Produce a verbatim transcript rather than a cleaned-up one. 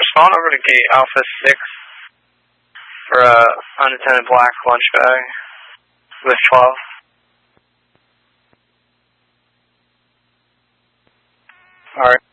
respond over to gate Alpha six for a unattended black lunch bag with twelve. Alright.